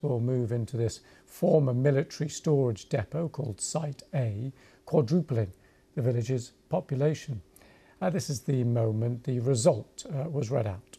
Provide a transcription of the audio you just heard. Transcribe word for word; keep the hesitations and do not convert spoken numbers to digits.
will move into this former military storage depot called Site A, quadrupling the village's population. Uh, this is the moment the result uh, was read out.